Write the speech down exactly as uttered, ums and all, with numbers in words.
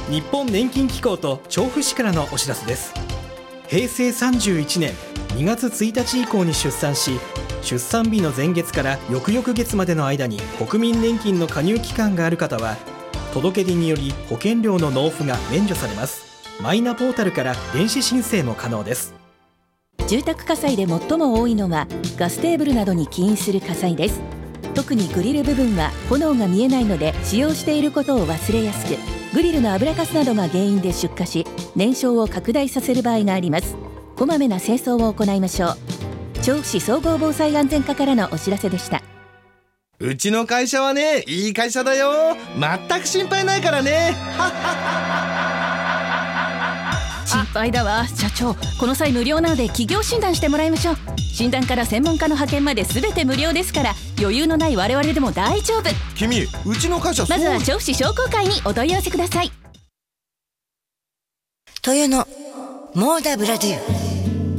日本年金機構と調布市からのお知らせです。平成さんじゅういちねんにがつついたち以降に出産し、出産日の前月から翌々月までの間に国民年金の加入期間がある方は、届け出により保険料の納付が免除されます。マイナポータルから電子申請も可能です。 住宅火災で最も多いのはガステーブルなどに起因する火災です。特にグリル部分は炎が見えないので使用していることを忘れやすく、グリルの油かすなどが原因で出火し、燃焼を拡大させる場合があります。こまめな清掃を行いましょう。調布市総合防災安全課からのお知らせでした。 うちの会社はね、いい会社だよ。全く心配ないからね。 心配だわ社長。この際無料なので企業診断してもらいましょう。診断から専門家の派遣まで全て無料ですから、余裕のない我々でも大丈夫。 君、うちの会社まずは調布市商工会にお問い合わせください。 豊野モーダブラデュー